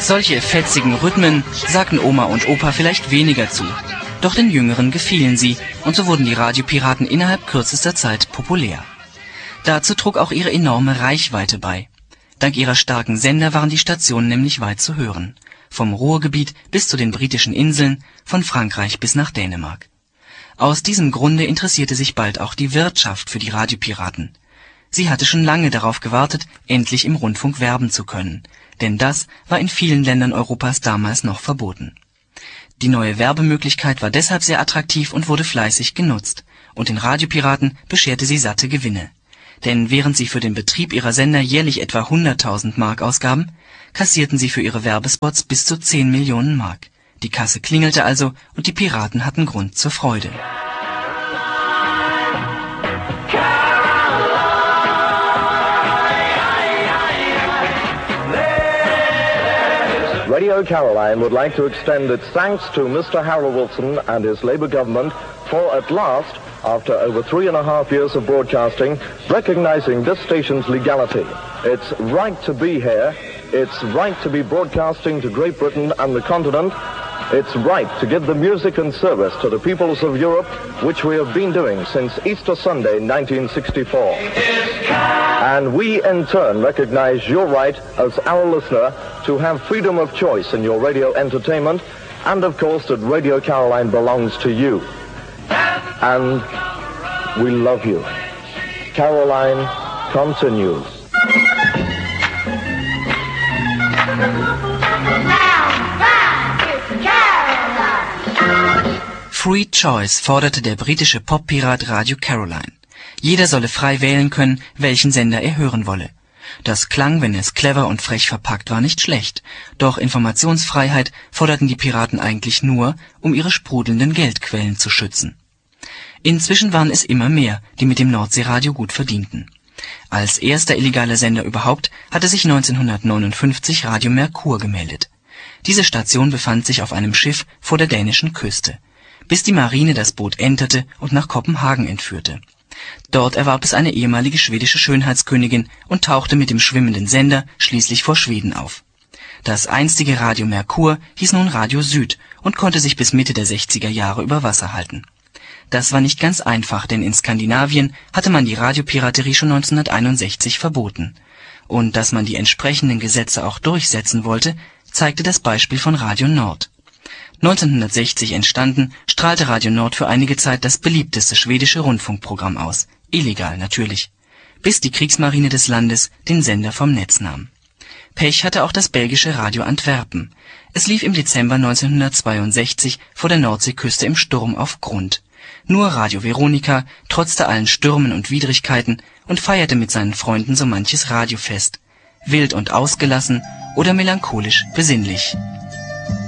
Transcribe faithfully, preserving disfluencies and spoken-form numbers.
Solche fetzigen Rhythmen sagten Oma und Opa vielleicht weniger zu. Doch den Jüngeren gefielen sie und so wurden die Radiopiraten innerhalb kürzester Zeit populär. Dazu trug auch ihre enorme Reichweite bei. Dank ihrer starken Sender waren die Stationen nämlich weit zu hören. Vom Ruhrgebiet bis zu den britischen Inseln, von Frankreich bis nach Dänemark. Aus diesem Grunde interessierte sich bald auch die Wirtschaft für die Radiopiraten. Sie hatte schon lange darauf gewartet, endlich im Rundfunk werben zu können, denn das war in vielen Ländern Europas damals noch verboten. Die neue Werbemöglichkeit war deshalb sehr attraktiv und wurde fleißig genutzt, und den Radiopiraten bescherte sie satte Gewinne. Denn während sie für den Betrieb ihrer Sender jährlich etwa hunderttausend Mark ausgaben, kassierten sie für ihre Werbespots bis zu zehn Millionen Mark. Die Kasse klingelte also und die Piraten hatten Grund zur Freude. Radio Caroline would like to extend its thanks to Mister Harold Wilson and his Labour government for at last, after over three and a half years of broadcasting, recognizing this station's legality. It's right to be here. It's right to be broadcasting to Great Britain and the continent. It's right to give the music and service to the peoples of Europe, which we have been doing since Easter Sunday nineteen sixty-four. And we in turn recognize your right as our listener to have freedom of choice in your radio entertainment, and of course that Radio Caroline belongs to you. And we love you. Caroline continues. Free Choice forderte der britische Pop-Pirat Radio Caroline. Jeder solle frei wählen können, welchen Sender er hören wolle. Das klang, wenn es clever und frech verpackt war, nicht schlecht. Doch Informationsfreiheit forderten die Piraten eigentlich nur, um ihre sprudelnden Geldquellen zu schützen. Inzwischen waren es immer mehr, die mit dem Nordseeradio gut verdienten. Als erster illegaler Sender überhaupt hatte sich neunzehnhundertneunundfünfzig Radio Merkur gemeldet. Diese Station befand sich auf einem Schiff vor der dänischen Küste, bis die Marine das Boot enterte und nach Kopenhagen entführte. Dort erwarb es eine ehemalige schwedische Schönheitskönigin und tauchte mit dem schwimmenden Sender schließlich vor Schweden auf. Das einstige Radio Merkur hieß nun Radio Süd und konnte sich bis Mitte der sechziger Jahre über Wasser halten. Das war nicht ganz einfach, denn in Skandinavien hatte man die Radiopiraterie schon neunzehnhunderteinundsechzig verboten. Und dass man die entsprechenden Gesetze auch durchsetzen wollte, zeigte das Beispiel von Radio Nord. neunzehnhundertsechzig entstanden, strahlte Radio Nord für einige Zeit das beliebteste schwedische Rundfunkprogramm aus, illegal natürlich, bis die Kriegsmarine des Landes den Sender vom Netz nahm. Pech hatte auch das belgische Radio Antwerpen. Es lief im Dezember neunzehnhundertzweiundsechzig vor der Nordseeküste im Sturm auf Grund. Nur Radio Veronica trotzte allen Stürmen und Widrigkeiten und feierte mit seinen Freunden so manches Radiofest, wild und ausgelassen oder melancholisch besinnlich.